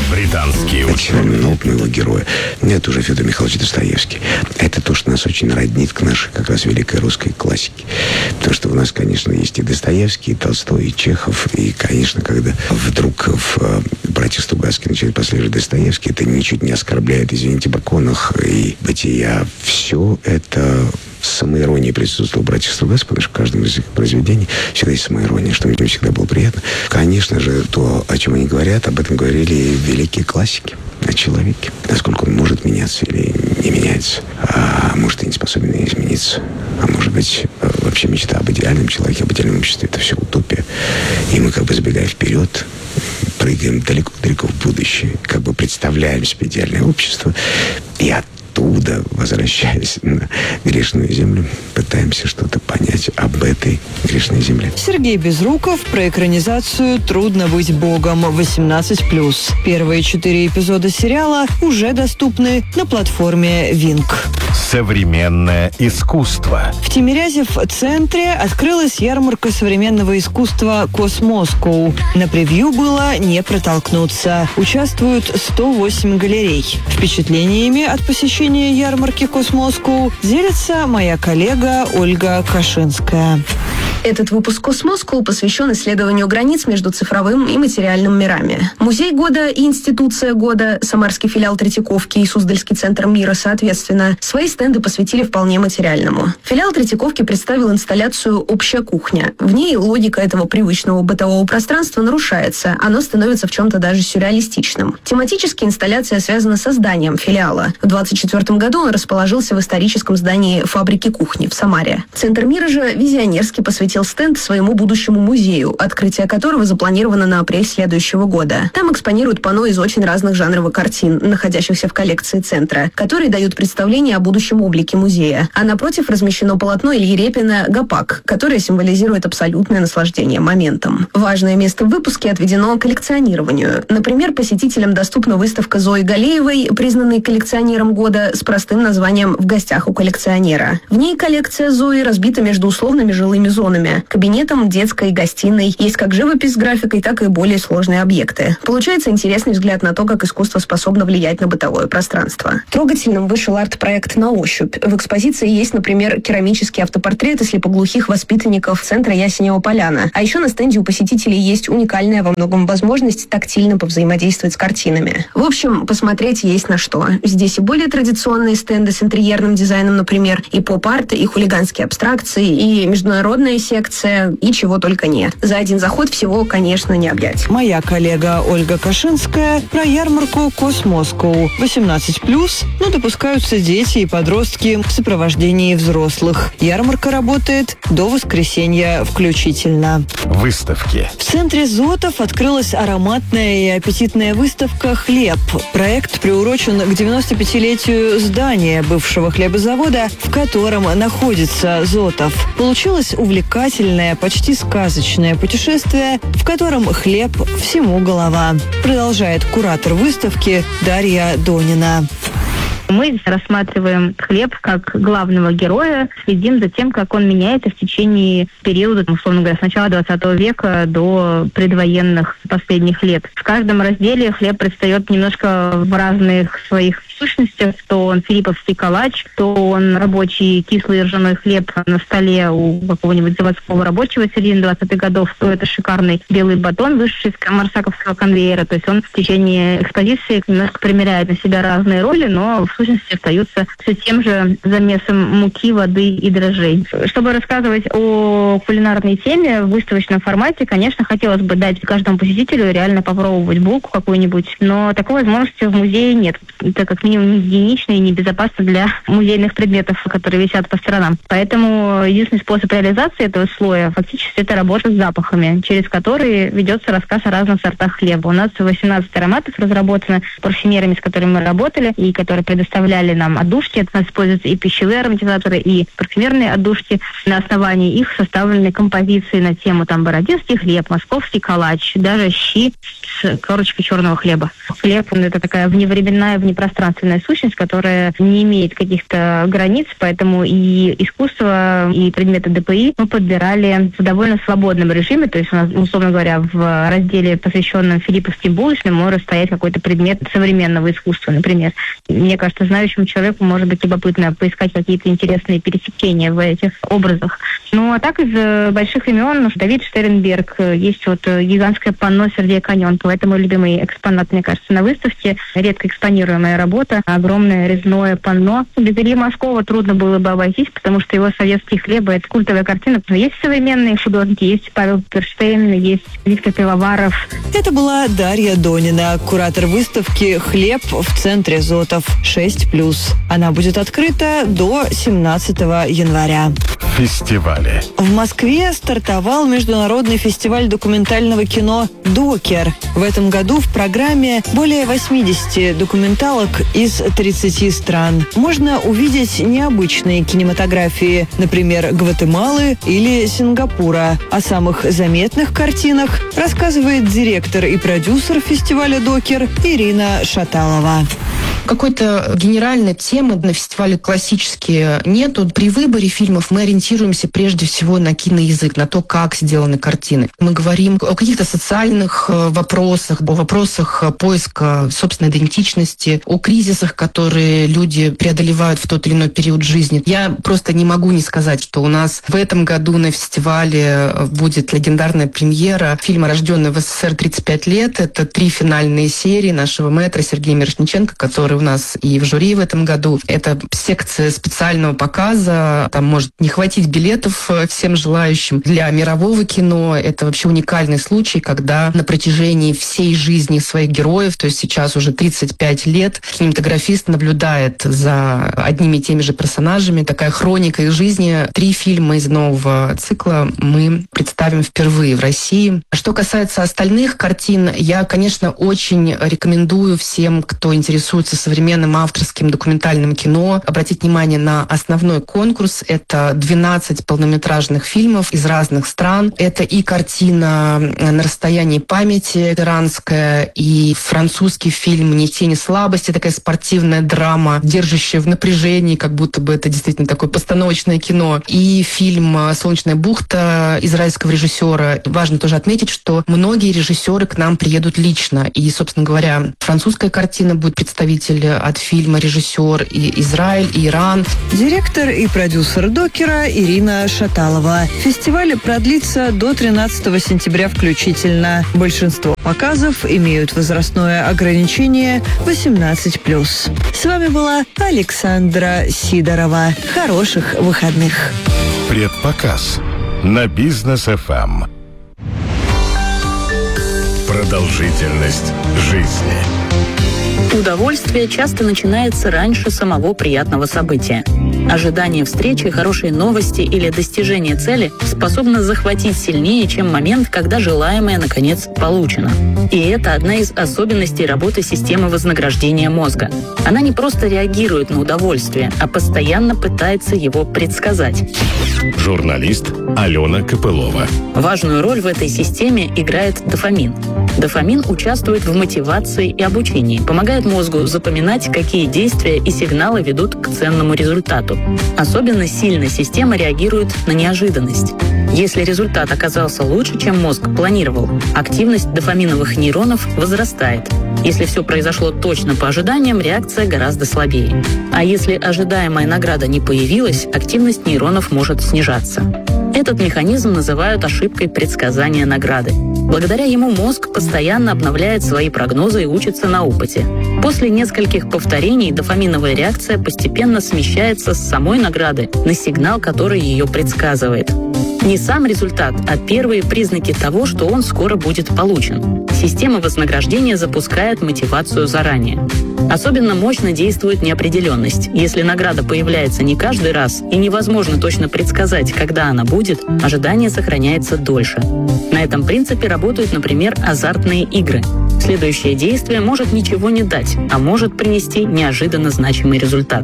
Британские ученые. Моего героя. Это уже Федор Михайлович Достоевский. Это то, что нас очень роднит к нашей как раз великой русской классике. Потому что у нас, конечно, есть и Достоевский, и Толстой, и Чехов. И, конечно, когда вдруг в «Братьях Стругацких» начинает последовать Достоевский, это ничуть не оскорбляет, извините, Баконах и Бытия. Все это самоирония присутствовала в «Братьях Стругацких», потому что в каждом из их произведений всегда есть самоирония, что мне всегда было приятно. Конечно же, то, о чем они говорят, об этом говорили великие классики. О человеке. Насколько он может меняться или не меняется. А может и не способен измениться. А может быть, вообще мечта об идеальном человеке, об идеальном обществе — это все утопия. И мы как бы, забегая вперед, прыгаем далеко-далеко в будущее, как бы представляем себе идеальное общество. И оттуда, возвращаясь на грешную землю, пытаемся что-то понять об этой грешной земле. Сергей Безруков про экранизацию «Трудно быть богом» 18+. Первые 4 эпизода сериала уже доступны на платформе Винк. Современное искусство. В Тимирязев-центре открылась ярмарка современного искусства «Космоскоу». На превью было не протолкнуться. Участвуют 108 галерей. Впечатлениями от посещения ярмарки «Космоскоу» делится моя коллега Ольга Кашинская. Этот выпуск «Космоскоу» посвящен исследованию границ между цифровым и материальным мирами. Музей года и институция года, самарский филиал Третьяковки и Суздальский центр мира, соответственно, свои стенды посвятили вполне материальному. Филиал Третьяковки представил инсталляцию «Общая кухня». В ней логика этого привычного бытового пространства нарушается, оно становится в чем-то даже сюрреалистичным. Тематически инсталляция связана со зданием филиала. В 2024 году он расположился в историческом здании фабрики кухни в Самаре. Центр мира же визионерски посвятил стенд своему будущему музею, открытие которого запланировано на апрель следующего года. Там экспонируют панно из очень разных жанровых картин, находящихся в коллекции центра, которые дают представление о будущем облике музея. А напротив размещено полотно Ильи Репина «Гопак», которое символизирует абсолютное наслаждение моментом. Важное место в выпуске отведено коллекционированию. Например, посетителям доступна выставка Зои Галеевой, признанной коллекционером года, с простым названием «В гостях у коллекционера». В ней коллекция Зои разбита между условными жилыми зонами, кабинетом, детской, гостиной. Есть как живопись с графикой, так и более сложные объекты. Получается интересный взгляд на то, как искусство способно влиять на бытовое пространство. Трогательным вышел арт-проект «На ощупь». В экспозиции есть, например, керамические автопортреты слепоглухих воспитанников центра Ясенева Поляна. А еще на стенде у посетителей есть уникальная во многом возможность тактильно повзаимодействовать с картинами. В общем, посмотреть есть на что. Здесь и более традиционные стенды с интерьерным дизайном, например, и поп-арт, и хулиганские абстракции, и международная секция, и чего только нет. За один заход всего, конечно, не объять. Моя коллега Ольга Кашинская про ярмарку «Космоскоу» 18+, но допускаются дети и подростки в сопровождении взрослых. Ярмарка работает до воскресенья включительно. Выставки. В центре Зотов открылась ароматная и аппетитная выставка «Хлеб». Проект приурочен к 95-летию здания бывшего хлебозавода, в котором находится Зотов. Получилось увлекательное, почти сказочное путешествие, в котором хлеб всему голова. Продолжает куратор выставки Дарья Донина. Мы рассматриваем хлеб как главного героя, следим за тем, как он меняется в течение периода, условно говоря, с начала 20 века до предвоенных последних лет. В каждом разделе хлеб предстает немножко в разных своих сущностях. То он филипповский калач, то он рабочий кислый ржаной хлеб на столе у какого-нибудь заводского рабочего середины 20-х годов, то это шикарный белый батон, вышедший из марсаковского конвейера. То есть он в течение экспозиции немножко примеряет на себя разные роли, но в сущности остаются все тем же замесом муки, воды и дрожжей. Чтобы рассказывать о кулинарной теме в выставочном формате, конечно, хотелось бы дать каждому посетителю реально попробовать булку какую-нибудь, но такой возможности в музее нет. Это как минимум не гигиенично и небезопасно для музейных предметов, которые висят по сторонам. Поэтому единственный способ реализации этого слоя фактически это работа с запахами, через которые ведется рассказ о разных сортах хлеба. У нас 18 ароматов разработано парфюмерами, с которыми мы работали, и которые предоставляли нам отдушки. Это у нас используются и пищевые ароматизаторы, и парфюмерные отдушки. На основании их составлены композиции на тему бородинский хлеб, московский калач, даже щи с корочкой черного хлеба. Хлеб — это такая вневременная, внепространственная пространственная сущность, которая не имеет каких-то границ, поэтому и искусство, и предметы ДПИ мы подбирали в довольно свободном режиме, то есть у нас, условно говоря, в разделе, посвященном филипповским булочным, может стоять какой-то предмет современного искусства, например. Мне кажется, знающему человеку может быть любопытно поискать какие-то интересные пересечения в этих образах. Ну, а так из больших имен Давид Штернберг, есть вот гигантское панно Сергея Коненкова. Это мой любимый экспонат, мне кажется, на выставке. Редко экспонируемая работа, огромное резное панно. Без Ильи Мошкова трудно было бы обойтись, потому что его «Советские хлебы» — это культовая картина. Есть современные художники, есть Павел Перштейн, есть Виктор Пивоваров. Это была Дарья Донина, куратор выставки «Хлеб» в центре Зотов 6+. Она будет открыта до 17 января. Фестивали. В Москве стартовал международный фестиваль документального кино «Докер». В этом году в программе более 80 документалок из 30 стран. Можно увидеть необычные кинематографии, например, Гватемалы или Сингапура. О самых заметных картинах рассказывает директор и продюсер фестиваля «Докер» Ирина Шаталова. Какой-то генеральной темы на фестивале классические нету. При выборе фильмов мы ориентируемся прежде всего на киноязык, на то, как сделаны картины. Мы говорим о каких-то социальных вопросах, о вопросах поиска собственной идентичности, о кризисах, которые люди преодолевают в тот или иной период жизни. Я просто не могу не сказать, что у нас в этом году на фестивале будет легендарная премьера фильма «Рожденный в СССР 35 лет». Это 3 финальные серии нашего мэтра Сергея Мирошниченко, который у нас и в жюри в этом году. Это секция специального показа. Там может не хватить билетов всем желающим. Для мирового кино это вообще уникальный случай, когда на протяжении всей жизни своих героев, то есть сейчас уже 35 лет, кинематографист наблюдает за одними и теми же персонажами. Такая хроника их жизни. 3 фильма из нового цикла мы представим впервые в России. Что касается остальных картин, я, конечно, очень рекомендую всем, кто интересуется современным авторским документальным кино, обратить внимание на основной конкурс. Это 12 полнометражных фильмов из разных стран. Это и картина «На расстоянии памяти» иранская, и французский фильм «Ни тени слабости», такая спортивная драма, держащая в напряжении, как будто бы это действительно такое постановочное кино. И фильм «Солнечная бухта» израильского режиссера. Важно тоже отметить, что многие режиссеры к нам приедут лично. И, собственно говоря, французская картина будет представитель от фильма, режиссер и Израиль, и Иран. Директор и продюсер «Докера» Ирина Шаталова. Фестиваль продлится до 13 сентября включительно. Большинство показов имеют возрастное ограничение 18+. С вами была Александра Сидорова. Хороших выходных. Предпоказ на Бизнес ФМ. Продолжительность жизни. Удовольствие часто начинается раньше самого приятного события. Ожидание встречи, хорошие новости или достижение цели способно захватить сильнее, чем момент, когда желаемое, наконец, получено. И это одна из особенностей работы системы вознаграждения мозга. Она не просто реагирует на удовольствие, а постоянно пытается его предсказать. Журналист Алена Копылова. Важную роль в этой системе играет дофамин. Дофамин участвует в мотивации и обучении, помогает мозгу запоминать, какие действия и сигналы ведут к ценному результату. Особенно сильно система реагирует на неожиданность. Если результат оказался лучше, чем мозг планировал, активность дофаминовых нейронов возрастает. Если все произошло точно по ожиданиям, реакция гораздо слабее. А если ожидаемая награда не появилась, активность нейронов может снижаться. Этот механизм называют ошибкой предсказания награды. Благодаря ему мозг постоянно обновляет свои прогнозы и учится на опыте. После нескольких повторений дофаминовая реакция постепенно смещается с самой награды на сигнал, который ее предсказывает. Не сам результат, а первые признаки того, что он скоро будет получен. Система вознаграждения запускает мотивацию заранее. Особенно мощно действует неопределенность. Если награда появляется не каждый раз и невозможно точно предсказать, когда она будет, ожидание сохраняется дольше. На этом принципе работают, например, азартные игры. Следующее действие может ничего не дать, а может принести неожиданно значимый результат.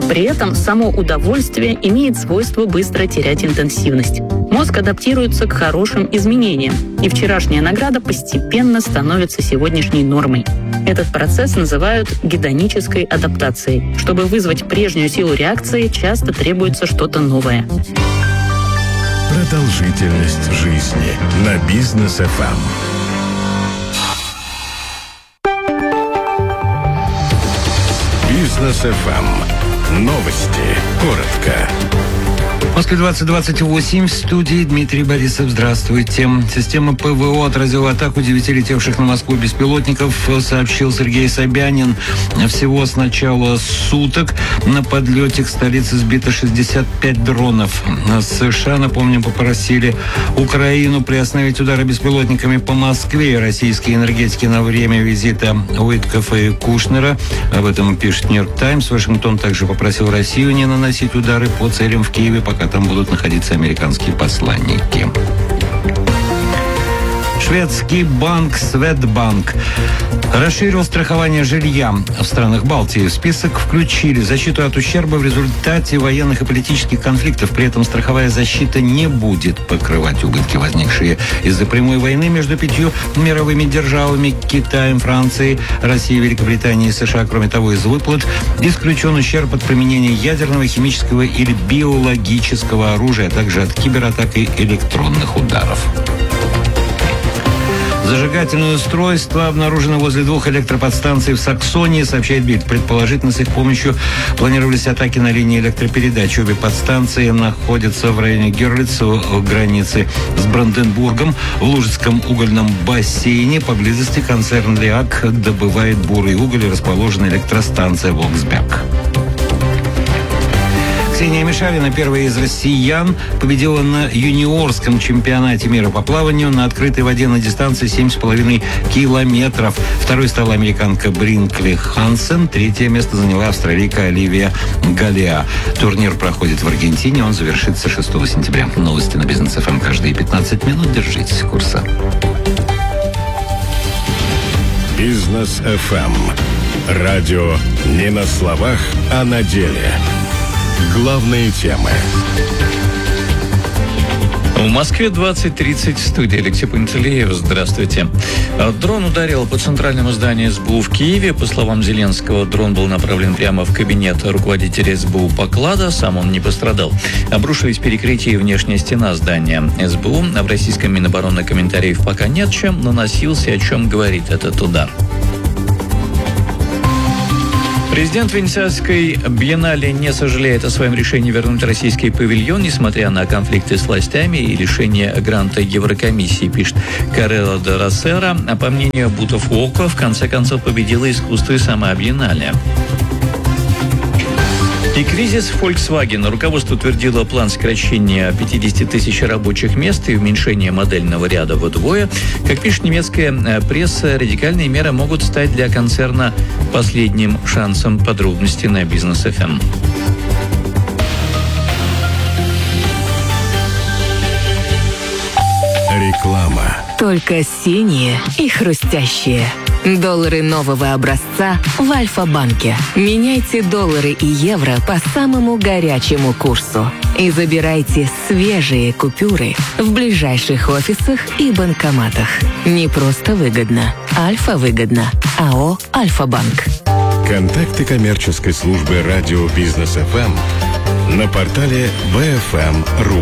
При этом само удовольствие имеет свойство быстро терять интенсивность. Мозг адаптируется к хорошим изменениям, и вчерашняя награда постепенно становится сегодняшней нормой. Этот процесс называют гедонической адаптацией. Чтобы вызвать прежнюю силу реакции, часто требуется что-то новое. Продолжительность жизни на Бизнес ФМ. Бизнес ФМ. Новости. Коротко. В Москве 20:28, в студии Дмитрий Борисов. Здравствуйте. Система ПВО отразила атаку 9 летевших на Москву беспилотников, сообщил Сергей Собянин. Всего с начала суток на подлете к столице сбито 65 дронов. США, напомним, попросили Украину приостановить удары беспилотниками по Москве. Российские энергетики на время визита Уиткофа и Кушнера. Об этом пишет «Нью-Йорк Таймс». Вашингтон также попросил Россию не наносить удары по целям в Киеве, пока там будут находиться американские посланники. Шведский банк Swedbank расширил страхование жилья в странах Балтии. В список включили защиту от ущерба в результате военных и политических конфликтов. При этом страховая защита не будет покрывать убытки, возникшие из-за прямой войны между 5 мировыми державами – Китаем, Францией, Россией, Великобританией и США. Кроме того, из выплат исключен ущерб от применения ядерного, химического или биологического оружия, а также от кибератак и электронных ударов. Зажигательное устройство обнаружено возле 2 электроподстанций в Саксонии, сообщает Бильд. Предположительно, с их помощью планировались атаки на линии электропередач. Обе подстанции находятся в районе Герлиц, у границы с Бранденбургом, в Лужицком угольном бассейне. Поблизости концерн «Лиак» добывает бурый уголь, и расположена электростанция «Волксберг». Ксения Мишарина, первая из россиян, победила на юниорском чемпионате мира по плаванию на открытой воде на дистанции 7,5 километров. Второй стала американка Бринкли Хансен. Третье место заняла австралийка Оливия Галиа. Турнир проходит в Аргентине. Он завершится 6 сентября. Новости на Бизнес ФМ каждые 15 минут. Держитесь курса. Бизнес ФМ. Радио не на словах, а на деле. Главные темы. В Москве 20:30, в студии Алексей Пантелеев. Здравствуйте. Дрон ударил по центральному зданию СБУ в Киеве. По словам Зеленского, дрон был направлен прямо в кабинет руководителя СБУ Поклада. Сам он не пострадал. Обрушились перекрытия и внешняя стена здания СБУ. В российском Минобороны комментариев пока нет. Чем наносился, о чем говорит этот удар. Президент Венецианской биеннале не сожалеет о своем решении вернуть российский павильон, несмотря на конфликты с властями и лишение гранта Еврокомиссии, пишет Карелла де Рассера. А по мнению Бутафуоко, в конце концов победило искусство и сама биеннале. И кризис Volkswagen. Руководство утвердило план сокращения 50 тысяч рабочих мест и уменьшения модельного ряда вдвое. Как пишет немецкая пресса, радикальные меры могут стать для концерна последним шансом. Подробности на Бизнес ФМ. Реклама. Только синие и хрустящие. Доллары нового образца в Альфа-банке. Меняйте доллары и евро по самому горячему курсу. И забирайте свежие купюры в ближайших офисах и банкоматах. Не просто выгодно. Альфа-выгодно. АО «Альфа-банк». Контакты коммерческой службы радио Бизнес ФМ на портале bfm.ru.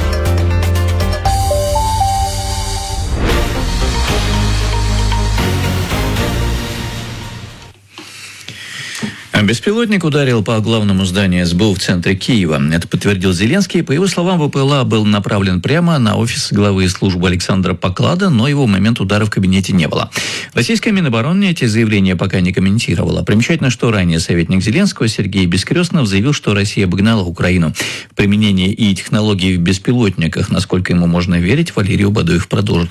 Беспилотник ударил по главному зданию СБУ в центре Киева. Это подтвердил Зеленский. По его словам, ВПЛА был направлен прямо на офис главы службы Александра Поклада, но его в момент удара в кабинете не было. Российская Минобороны эти заявления пока не комментировала. Примечательно, что ранее советник Зеленского Сергей Бескрестнов заявил, что Россия обогнала Украину в применении и технологий в беспилотниках. Насколько ему можно верить, Валерий Убадоев продолжит.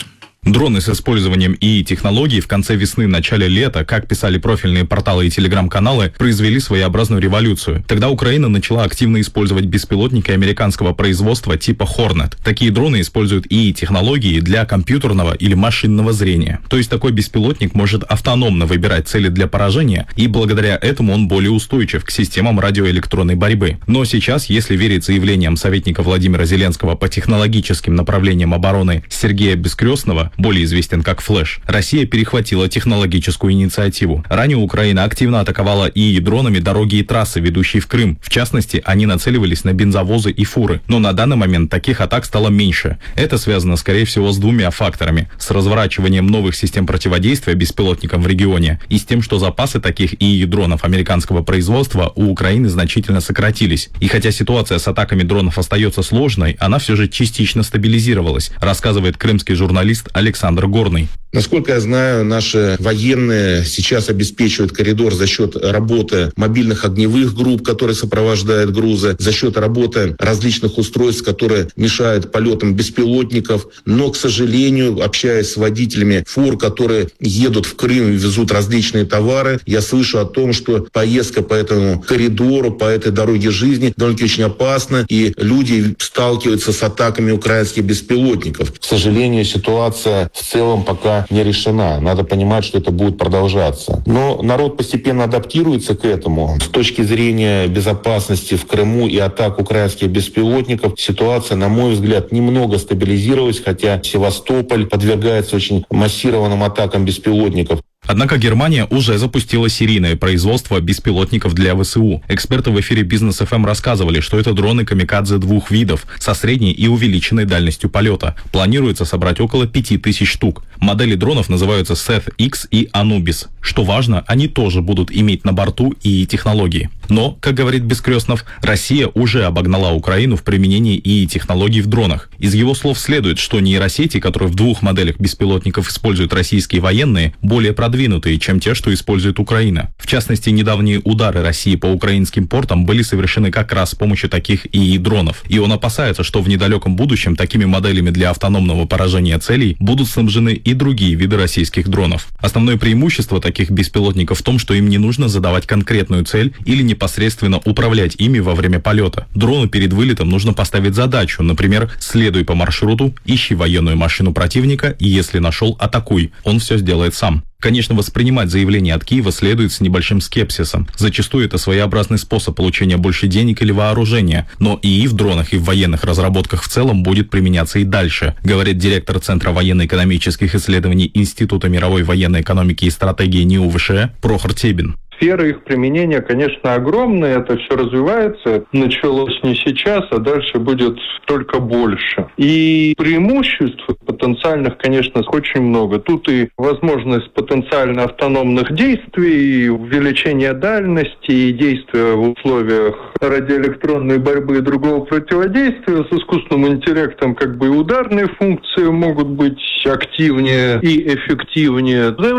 Дроны с использованием ИИ-технологий в конце весны, начале лета, как писали профильные порталы и телеграм-каналы, произвели своеобразную революцию. Тогда Украина начала активно использовать беспилотники американского производства типа Hornet. Такие дроны используют ИИ-технологии для компьютерного или машинного зрения. То есть такой беспилотник может автономно выбирать цели для поражения, и благодаря этому он более устойчив к системам радиоэлектронной борьбы. Но сейчас, если верить заявлениям советника Владимира Зеленского по технологическим направлениям обороны Сергея Бескрестного, более известен как Флэш, Россия перехватила технологическую инициативу. Ранее Украина активно атаковала ИИ-дронами дороги и трассы, ведущие в Крым. В частности, они нацеливались на бензовозы и фуры. Но на данный момент таких атак стало меньше. Это связано, скорее всего, с двумя факторами. С разворачиванием новых систем противодействия беспилотникам в регионе и с тем, что запасы таких ИИ-дронов американского производства у Украины значительно сократились. И хотя ситуация с атаками дронов остается сложной, она все же частично стабилизировалась, рассказывает крымский журналист Александр Горный. Насколько я знаю, наши военные сейчас обеспечивают коридор за счет работы мобильных огневых групп, которые сопровождают грузы, за счет работы различных устройств, которые мешают полетам беспилотников. Но, к сожалению, общаясь с водителями фур, которые едут в Крым и везут различные товары, я слышу о том, что поездка по этому коридору, по этой дороге жизни довольно-таки очень опасна, и люди сталкиваются с атаками украинских беспилотников. К сожалению, ситуация в целом пока не решена. Надо понимать, что это будет продолжаться. Но народ постепенно адаптируется к этому. С точки зрения безопасности в Крыму и атак украинских беспилотников, ситуация, на мой взгляд, немного стабилизировалась, хотя Севастополь подвергается очень массированным атакам беспилотников. Однако Германия уже запустила серийное производство беспилотников для ВСУ. Эксперты в эфире Бизнес ФМ рассказывали, что это дроны камикадзе двух видов со средней и увеличенной дальностью полета. Планируется собрать около 5000 штук. Модели дронов называются Seth X и Anubis. Что важно, они тоже будут иметь на борту ИИ-технологии. Но, как говорит Бескрестнов, Россия уже обогнала Украину в применении ИИ-технологий в дронах. Из его слов следует, что нейросети, которые в двух моделях беспилотников используют российские военные, более продвинутые, чем те, что использует Украина. В частности, недавние удары России по украинским портам были совершены как раз с помощью таких ИИ-дронов. И он опасается, что в недалеком будущем такими моделями для автономного поражения целей будут снабжены и другие виды российских дронов. Основное преимущество таких беспилотников в том, что им не нужно задавать конкретную цель или непосредственно управлять ими во время полета. Дрону перед вылетом нужно поставить задачу, например, следуй по маршруту, ищи военную машину противника и, если нашел, атакуй. Он все сделает сам. Конечно, воспринимать заявление от Киева следует с небольшим скепсисом. Зачастую это своеобразный способ получения больше денег или вооружения, но ИИ в дронах и в военных разработках в целом будет применяться и дальше, говорит директор Центра военно-экономических исследований Института мировой военной экономики и стратегии НИУ ВШЭ Прохор Тебин. Сфера их применения, конечно, огромная, это все развивается. Началось не сейчас, а дальше будет только больше. И преимуществ потенциальных, конечно, очень много. Тут и возможность потенциально автономных действий, и увеличение дальности, и действия в условиях радиоэлектронной борьбы и другого противодействия. С искусственным интеллектом как бы и ударные функции могут быть активнее и эффективнее.